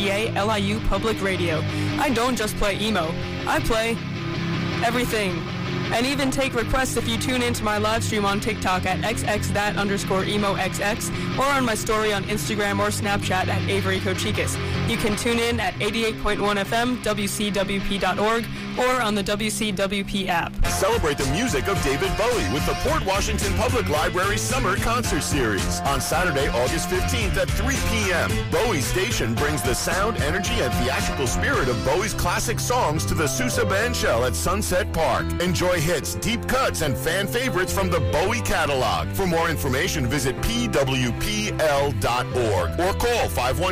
WXBA LIU Public Radio. I don't just play emo. I play everything. And even take requests if you tune into my live stream on TikTok at xxthat_emoxx or on my story on Instagram or Snapchat at Avery Kochikis. You can tune in at 88.1 FM, WCWP.org, or on the WCWP app. Celebrate the music of David Bowie with the Port Washington Public Library Summer Concert Series. On Saturday, August 15th at 3 p.m., Bowie Station brings the sound, energy, and theatrical spirit of Bowie's classic songs to the Sousa Bandshell at Sunset Park. Enjoy hits, deep cuts, and fan favorites from the Bowie catalog. For more information, visit pwpl.org or call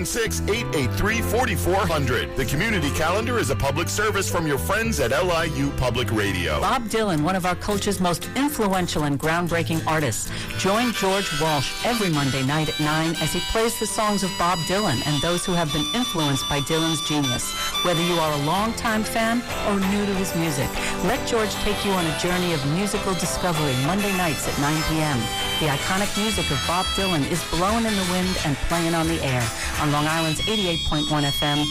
516-883-4400. The community calendar is a public service from your friends at LIU Public Radio. Bob Dylan, one of our culture's most influential and groundbreaking artists. Join George Walsh every Monday night at 9 as he plays the songs of Bob Dylan and those who have been influenced by Dylan's genius. Whether you are a longtime fan or new to his music, let George take you on a journey of musical discovery Monday nights at 9 p.m. The iconic music of Bob Dylan is blowing in the wind and playing on the air on Long Island's 88.1 FM,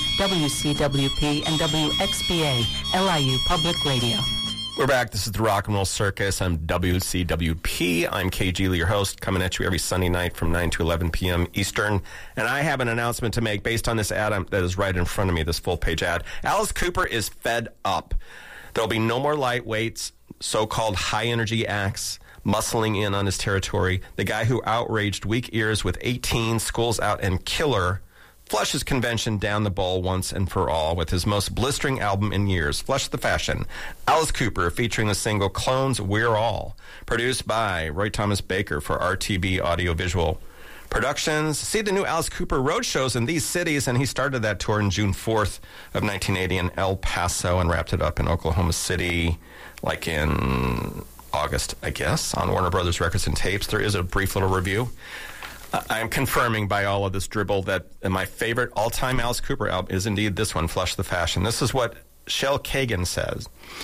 WCWP, and WXBA, LIU Public Radio. We're back. This is the Rock and Roll Circus on WCWP. I'm KG Lee, your host, coming at you every Sunday night from 9 to 11 p.m. Eastern. And I have an announcement to make based on this ad that is right in front of me, this full-page ad. Alice Cooper is fed up. There'll be no more lightweights, so-called high-energy acts muscling in on his territory. The guy who outraged weak ears with 18 Schools Out and Killer flushes convention down the bowl once and for all with his most blistering album in years, Flush the Fashion. Alice Cooper, featuring the single Clones We're All, produced by Roy Thomas Baker for RTB Audiovisual Productions. See the new Alice Cooper road shows in these cities, and he started that tour on June 4th of 1980 in El Paso and wrapped it up in Oklahoma City, like in August, I guess, on Warner Brothers Records and Tapes. There is a brief little review. I am confirming by all of this dribble that my favorite all-time Alice Cooper album is indeed this one, Flush the Fashion. This is what Shel Kagan says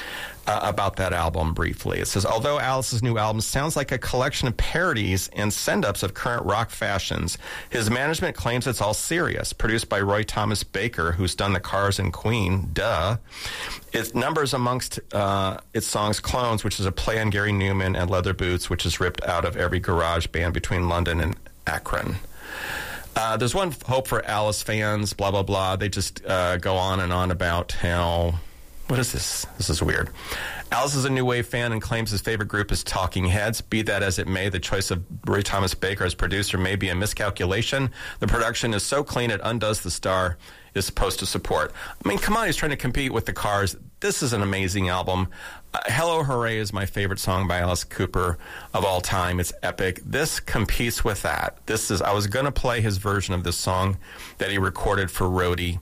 about that album briefly. It says, although Alice's new album sounds like a collection of parodies and send-ups of current rock fashions, his management claims it's all serious. Produced by Roy Thomas Baker, who's done The Cars and Queen, duh. It numbers amongst its songs Clones, which is a play on Gary Newman, and Leather Boots, which is ripped out of every garage band between London and Akron. There's one hope for Alice fans, blah, blah, blah. They just go on and on about how... What is this? This is weird. Alice is a new wave fan and claims his favorite group is Talking Heads. Be that as it may, the choice of Roy Thomas Baker as producer may be a miscalculation. The production is so clean it undoes the star is supposed to support. I mean, come on, he's trying to compete with the Cars. This is an amazing album. Hello Hooray is my favorite song by Alice Cooper of all time. It's epic. This competes with that. I was going to play his version of this song that he recorded for Roadie,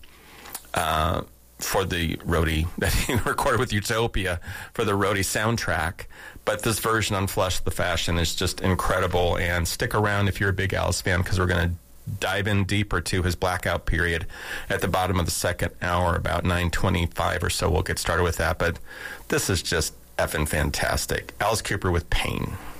for the Roadie that he recorded with Utopia for the Roadie soundtrack. But this version on Flush the Fashion is just incredible. And stick around if you're a big Alice fan, because we're going to dive in deeper to his blackout period at the bottom of the second hour, about 9:25 or so. We'll get started with that. But this is just effing fantastic. Alice Cooper with Pain.